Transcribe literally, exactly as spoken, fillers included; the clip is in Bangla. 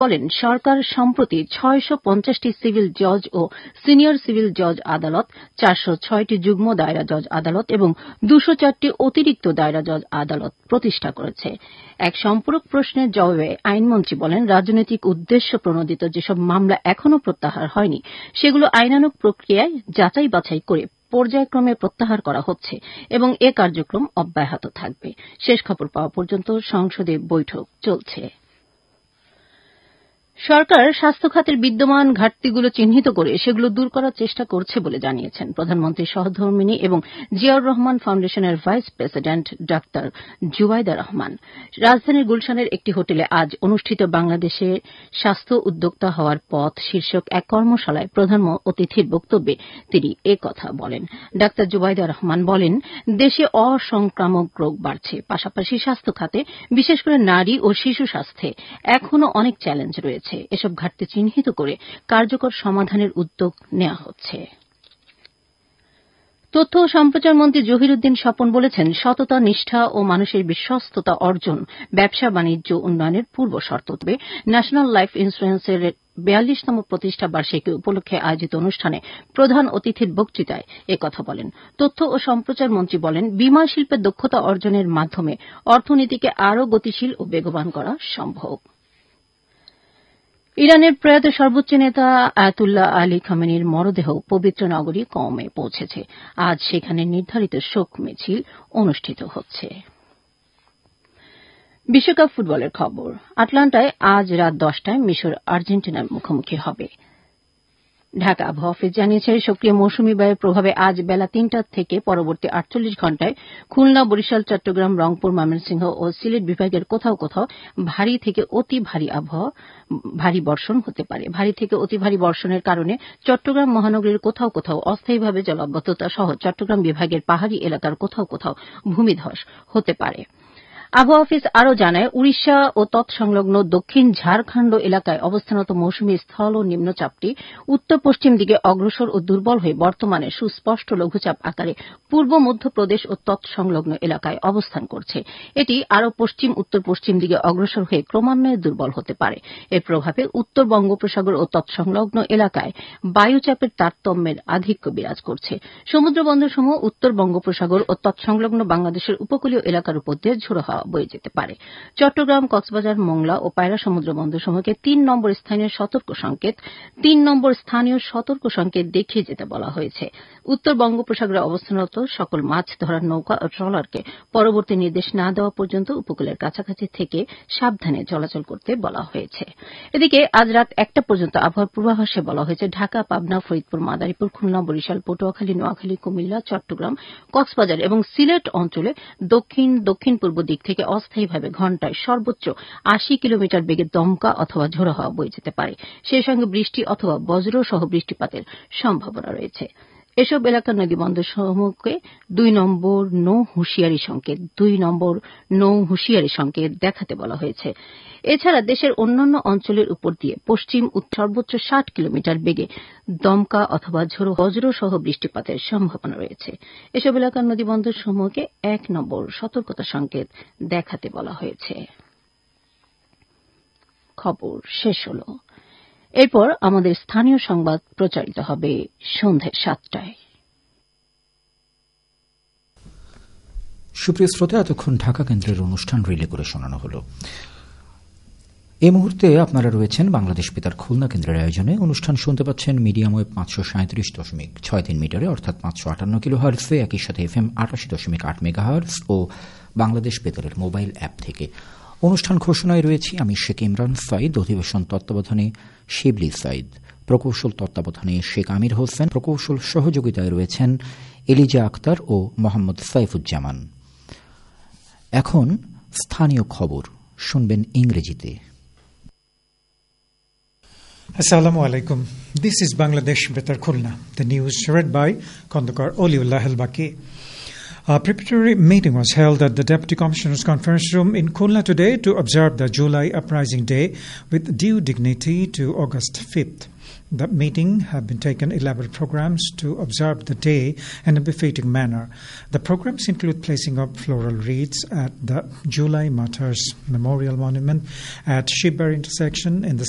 বলেন সরকার সম্প্রতি ছয়শো পঞ্চাশটি সিভিল জজ ও সিনিয়র সিভিল জজ আদালত চারশো ছয়টি যুগ্ম দায়রা জজ আদালত এবং দুশো চারটি অতিরিক্ত দায়রা জজ আদালত প্রতিষ্ঠা করেছে। এক সম্পূরক প্রশ্নের জবাবে আইনমন্ত্রী বলেন রাজনৈতিক উদ্দেশ্য প্রণোদিত যেসব মামলা এখনও প্রত্যাহার হয়নি সেগুলো আইনানুগ প্রক্রিয়ায় যাচাই বাছাই করে পর্যায়ক্রমে প্রত্যাহার করা হচ্ছে এবং এ কার্যক্রম অব্যাহত থাকবে। শেষ খবর পাওয়া পর্যন্ত সংসদে বৈঠক চলছে। সরকার স্বাস্থ্য খাতের বিদ্যমান ঘাটতিগুলো চিহ্নিত করে সেগুলো দূর করার চেষ্টা করছে বলে জানিয়েছেন প্রধানমন্ত্রীর সহধর্মিণী এবং জিয়াউর রহমান ফাউন্ডেশনের vice president doctor Zubaida Rahman. রাজধানীর গুলশানের একটি হোটেলে আজ অনুষ্ঠিত বাংলাদেশে স্বাস্থ্য উদ্যোক্তা হওয়ার পথ শীর্ষক এক কর্মশালায় প্রধান অতিথির বক্তব্যে তিনি এ কথা বলেন। ডাক্তার জুবাইদা রহমান বলেন দেশে অসংক্রামক রোগ বাড়ছে, পাশাপাশি স্বাস্থ্য খাতে বিশেষ করে নারী ও শিশু স্বাস্থ্যে এখনও অনেক চ্যালেঞ্জ রয়েছে। এসব ঘাটতি চিহ্নিত করে কার্যকর সমাধানের উদ্যোগ নেওয়া হচ্ছে। তথ্য ও সম্প্রচার মন্ত্রী জহিরুদ্দিন স্বপন বলেছেন সততা, নিষ্ঠা ও মানুষের বিশ্বস্ততা অর্জন ব্যবসা বাণিজ্য উন্নয়নের পূর্ব শর্ত। তবে ন্যাশনাল লাইফ ইন্স্যুরেন্সের বিয়াল্লিশতম প্রতিষ্ঠা বার্ষিকী উপলক্ষে আয়োজিত অনুষ্ঠানে প্রধান অতিথির বক্তৃতায় এ কথা বলেন। তথ্য ও সম্প্রচার মন্ত্রী বলেন বিমা শিল্পের দক্ষতা অর্জনের মাধ্যমে অর্থনীতিকে আরও গতিশীল ও বেগবান করা সম্ভব। ইরানের প্রয়াত সর্বোচ্চ নেতা আয়াতুল্লাহ আলী খামেনির মরদেহ পবিত্র নগরী কওমে পৌঁছেছে। আজ সেখানে নির্ধারিত শোক মিছিল অনুষ্ঠিত হচ্ছে। বিশ্বকাপ ফুটবলের খবর। আটলান্টায় আজ রাত দশটায় মিশর আর্জেন্টিনার মুখোমুখি হবে। ঢাকা আবহাওয়া অফিস জানিয়েছে সক্রিয় মৌসুমী বায়ুর প্রভাবে আজ বেলা তিনটা থেকে পরবর্তী আটচল্লিশ ঘণ্টায় খুলনা, বরিশাল, চট্টগ্রাম, রংপুর, ময়মনসিংহ ও সিলেট বিভাগের কোথাও কোথাও ভারী থেকে অতি ভারী আবহাওয়া ভারী বর্ষণ হতে পারে। ভারী থেকে অতি ভারী বর্ষণের কারণে চট্টগ্রাম মহানগরীর কোথাও কোথাও অস্থায়ীভাবে জলাবদ্ধতা সহ চট্টগ্রাম বিভাগের পাহাড়ি এলাকার কোথাও কোথাও ভূমিধস হতে পারে। আবহাওয়া অফিস আরও জানায় উড়িষ্যা ও তৎসংলগ্ন দক্ষিণ ঝাড়খণ্ড এলাকায় অবস্থানত মৌসুমী স্থল ও নিম্নচাপটি উত্তর পশ্চিম দিকে অগ্রসর ও দুর্বল হয়ে বর্তমানে সুস্পষ্ট লঘুচাপ আকারে পূর্ব মধ্যপ্রদেশ ও তৎসংলগ্ন এলাকায় অবস্থান করছে। এটি আরও পশ্চিম উত্তর পশ্চিম দিকে অগ্রসর হয়ে ক্রমান্বয়ে দুর্বল হতে পারে। এর প্রভাবে উত্তর বঙ্গোপসাগর ও তৎসংলগ্ন এলাকায় বায়ুচাপের তারতম্যের আধিক্য বিরাজ করছে। সমুদ্রবন্দরসমূহ উত্তর বঙ্গোপসাগর ও তৎসংলগ্ন বাংলাদেশের উপকূলীয় এলাকার উপর দিয়ে ঝোড়ো হাওয়া বয়ে যেতে পারে। চট্টগ্রাম, কক্সবাজার, মোংলা ও পায়রা সমুদ্র বন্দরসমূহকে তিন নম্বর স্থানীয় সতর্ক সংকেত তিন নম্বর স্থানীয় সতর্ক সংকেত দেখিয়ে যেতে বলা হয়েছে। উত্তর বঙ্গোপসাগরে অবস্থানরত সকল মাছ ধরার নৌকা ও ট্রলারকে পরবর্তী নির্দেশ না দেওয়া পর্যন্ত উপকূলের কাছাকাছি থেকে সাবধানে চলাচল করতে বলা হয়েছে। এদিকে আজ রাত একটা পর্যন্ত আবহাওয়ার পূর্বাভাসে বলা হয়েছে ঢাকা, পাবনা, ফরিদপুর, মাদারীপুর, খুলনা, বরিশাল, পটুয়াখালী, নোয়াখালী, কুমিল্লা, চট্টগ্রাম, কক্সবাজার এবং সিলেট অঞ্চলে দক্ষিণ দক্ষিণ পূর্ব দিক থেকে অস্থায়ীভাবে ঘণ্টায় সর্বোচ্চ আশি কিলোমিটার বেগে দমকা অথবা ঝোড়ো হাওয়া বয়ে যেতে পারে। সেই সঙ্গে বৃষ্টি অথবা বজ্র সহ বৃষ্টিপাতের সম্ভাবনা রয়েছে। এসব এলাকার নদীবন্দরসমূহকে দুই নম্বর নৌ হুঁশিয়ারি সংকেত দুই নম্বর নৌ হুঁশিয়ারি সংকেত দেখাতে বলা হয়েছে। এছাড়া দেশের অন্যান্য অঞ্চলের উপর দিয়ে পশ্চিম সর্বোচ্চ ষাট কিলোমিটার বেগে দমকা অথবা ঝোড়ো বজ্র সহ বৃষ্টিপাতের সম্ভাবনা রয়েছে। এসব এলাকার নদীবন্দরসমূহকে এক নম্বর সতর্কতা সংকেত দেখাতে বলা হয়েছে। খবর শেষ হল। এরপর আমাদের স্থানীয় সংবাদ প্রচারিত হবে সন্ধ্যে সাতটায়। সুপ্রিয় শ্রোতা, এতক্ষণ ঢাকা কেন্দ্রের অনুষ্ঠান রিলে করে শোনানো হল। এই মুহূর্তে আপনারা রয়েছেন বাংলাদেশ বেতার খুলনা কেন্দ্রের আয়োজনে। অনুষ্ঠান শুনতে পাচ্ছেন মিডিয়াম ওয়েভ পাঁচশো সাঁত্রিশ দশমিক ছয় তিন মিটারে অর্থাৎ পাঁচশো আটান্ন কিলো হার্টসে, একই সাথে এফ এম আটাশি দশমিক আট মেগা হার্টস ও বাংলাদেশ বেতারের মোবাইল অ্যাপ থেকে। অনুষ্ঠান ঘোষণায় রয়েছি আমি শেখ ইমরান সাইদ, অধিবেশন তত্ত্বাবধানে শিবলি সাইদ, প্রকৌশল তত্ত্বাবধানে শেখ আমির হোসেন, প্রকৌশল সহযোগিতায় রয়েছেন এলিজা আক্তার ও মোহাম্মদ সাইফুজ্জামান। এখন স্থানীয় খবর শুনবেন ইংরেজিতে। Assalamu alaikum. This is Bangladesh Betar Khulna. The news read by Kondakar Oliullah Al-Baki. A preparatory meeting was held at the Deputy Commissioner's Conference Room in Khulna today to observe the July Uprising Day with due dignity to August fifth. The meeting have been taken elaborate programs to observe the day in a befitting manner. The programs include placing up floral wreaths at the July Martyrs Memorial Monument at Shibbar intersection in the